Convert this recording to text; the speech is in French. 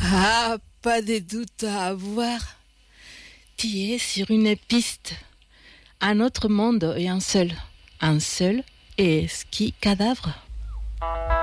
Ah, pas de doute à avoir. Tu es sur une piste. Un autre monde et un seul. Un seul et ski cadavre.